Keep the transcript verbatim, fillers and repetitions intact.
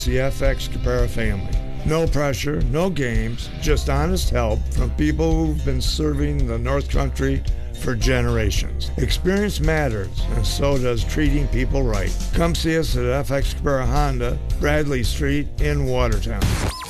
The F X Caparra family. No pressure, no games, just honest help from people who've been serving the North Country for generations. Experience matters, and so does treating people right. Come see us at F X Caparra Honda, Bradley Street in Watertown.